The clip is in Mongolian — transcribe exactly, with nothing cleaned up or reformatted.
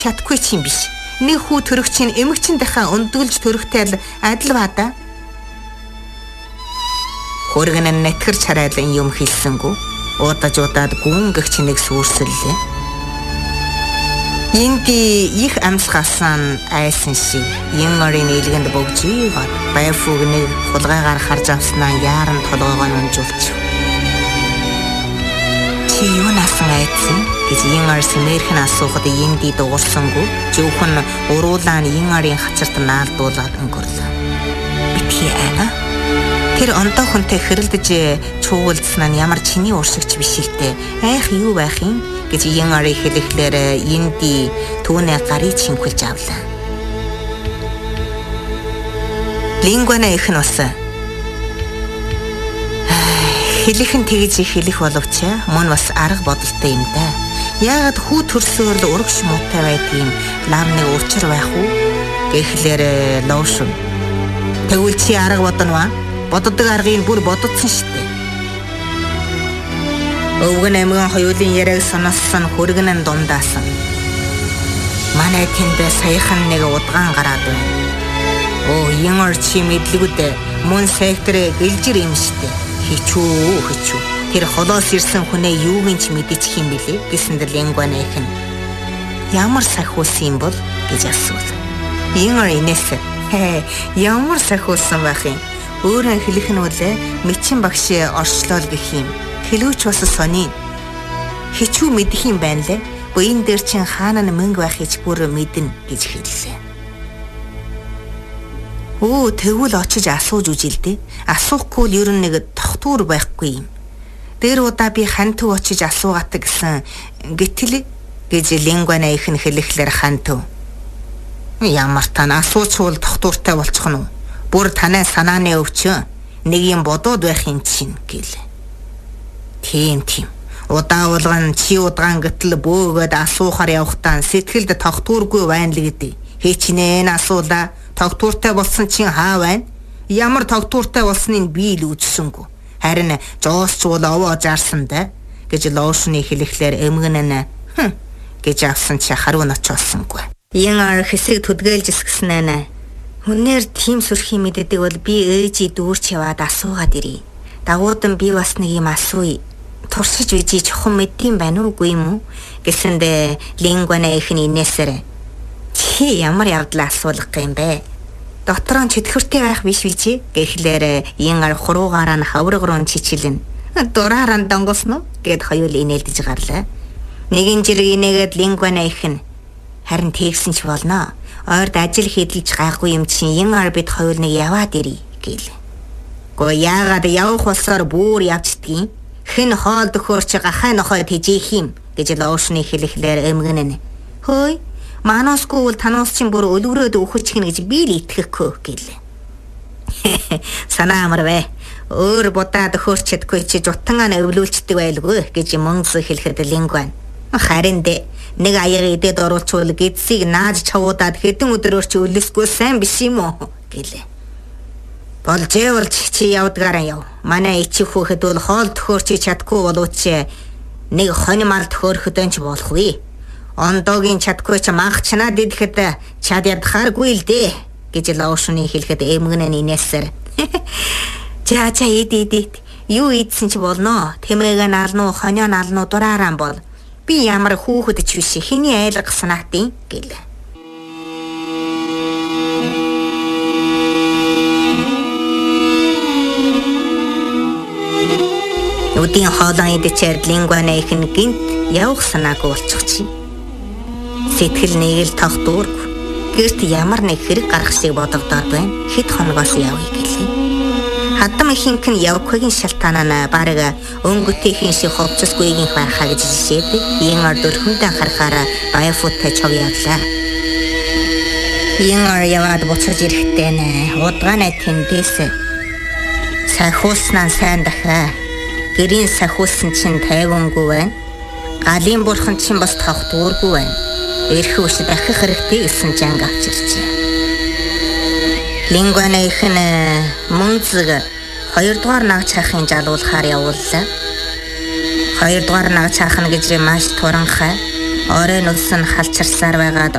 чадахгүй ч юм биш. Нэг хүү төрөгчийн эмэгчин дахин өндгөлж төрөхтэй адил баада. Хөргөн нь нэтгэрч хараад юм хэлсэнгүү. Удаж удаад гүнгэгч нэг сүрсэллээ. Инди их амсгасан айсан шиг Янгарын нийлгэнд богжийгод байфугны хулгайгаар харж авснаа яаран толгоогоо нунжуулчих. Чи юу насан айцсан гэж Янгар сэмэрхэн асуухад Инди дуурсангүй зөвхөн уруулаан Янгарын хацарт наалдуулаад өнгөрлөө. Битгий айна. Тэр ондоо хүнтэй хэрэлдэж чуугалдсан нь ямар чиний ууршигч бишэлтэй айх юу байх юм гэж Янгарын хэлэхлээр Инди түүний гарыг шинхүүлж авлаа. Лингвана их нь бас хэлэхэн тэгж хэлэх боловч мөн бас арга бодолтой юм да. Яагаад хүү төрсөөр л урагш муутай байдаг юм ламны учир байх уу? Гэхлээр лоошн. Тэгвэл чи арга бодно ба? Боддог аргыг бүр боддсон штэ. Өвгөн аймгийн хоёулын яриаг сонссон хөргөн нь дундаасан. Манай тэнд саяхан нэг удгаан гараад байна. Оо Янгар чи мэдлэгүүд мөн сектор гэлжир юм штэ. Хичүү хичүү. Тэр холоос ирсэн хүнээ юуг нь ч мэдчих юм бэлээ гэсэн дэр Лингвана их нь. Ямар сахиусан юм бол гэж асуув. Янгар инээс ямар сахиусан байх юм? Өөрөө хэлэх нь үлээ мэчин багш орчлол гэх юм. Хэлүүч бас сони. Хичүү мэдэх юм байна лээ. Буян дээр чин хаана нь мөнгө байх гэж бүр мэднэ гэж хэллээ. Оо тэгвэл очиж асууж үжилдээ. Асуухгүй л ер нь нэг тогтуур байхгүй юм. Дээр удаа би хантв очиж асуугадаг гэсэн гэтэл гэж Лингвана их нь хэлэхлээр хантв. Ямар тань асуучвал тогтууртай болчих нь уу? Бүр танай санааны өвчөн нэг юм бодоод байх юм чинь гэлээ. Тийм тийм. Удаа болгон чи удгаан гэтэл бөөгөөд асуухаар явахтаа сэтгэлд тогтуургүй байна л гэдэг. Хичнээн асуулаа. Тогтууртай болсон чинь хаа байна? Ямар тогтууртай болсныг би л үзсэнгүй. Харин жоосчвол овоо жаарсан да гэж лоошны хэлэхлээр эмгэнэн хм гэж авсан чи харуу ноч болсонгүй. Янгар хэсэг түдгээлж эсгсэн нэ. Хүнээр тийм сүрхий мэддэг бол би ээжи дүүрч яваад асуугаад ирье. Дагуудан би бас нэг юм асууя. Туршиж үжи чохон мэддэм байна уугүй юм уу? Гэсэндэ Лингвана их нь инээсэр. Чи ямар явдлаа асуулах юм бэ? Дотроо чөтгөртэй байх биш үү гэхлээр Янгар хуруугаараа нь хавраг руу чичилэн. Дураараа донгосно гэд хоёул инээлдэж гарлаа. Нэгэн жирэг инээгээд Лингвана их нь харин тэгсэн ч болно. Ойрд ажил хийдэлж гайгүй юм чинь Янгар бид хоёул нэг яваад ирье гэл. Гоо яагаад явах болсоор бүр явцдгийг хэн хоол дөхөөрч гахай нохойд хийжих юм гэж лоошны хэлэхлээр эмгэнэн. Хөөе Маносгүй бол танаас чинь бүр өлгөрөөд өгөчих гэж би л итгэхгүй гэлээ. Санаа амар вэ. Өөр будаад хөөрчдөггүй чи жутангаа өвлүүлцдэг байлгүй гэж мөнгөс хэлэхэд Лингван. Харин дээ нэг аяга идэд оруулчвал гэдсийг нааж чавуудаад хэдэн өдрөөр чи өлөсгүй сайн биш юм уу гэлээ. Болжээвол чи явдгаараа яв. Манай ичих хүүхэд бол хоол төхөөрч чадахгүй болооч нэг хонь мал төхөөрөхөд ч болохгүй. Ондоогийн чадгүй ч махчнаад идэхэд чад ядхааргүй л дээ гэж лоошны хэлэхэд эмгэнэн инээсэр. За за ид ид юу идсэн ч болно. Тэмээгэн алнуу хонион алнуу дураараа бол би ямар хүүхэд ч биш хэний айлгсан атин гэлээ. Өдийн хоолон идчихээр Лингвана их нь гинт явах санаагүй болчих чи. Сэтгэл нэг л тогтуург. Гэрт ямар нэг хэрэг гарах шиг бодогдоод байна. Хэд хоногоос явъя гэлээ. Хадам ихэнх нь явахын шалтгаанаа бараг өнгөтөхийн шиг ховцсгүйгийн байхаа гэж жишээд Янгар дөрхөндөө харахаараа баяфуттай чав явлаа. Янгар яваад буцаж ирэхдээ нэ удгаанаа тэндээс сахиуснаа сайн дахиа. Гэрийн сахиулсан чинь тайвангүй байна. Галын бурхан чинь бас тогтуургүй байна. Ирэх үс дахих хэрэгтэй гэсэн жанг авчирчээ. Лингвана их нь мөнзөг хоёрдугаар наг цаахын жалуулахаар явууллаа. Хоёрдугаар наг цаах нь гэж маш туранхай. Оройн ус нь халчирсаар байгаад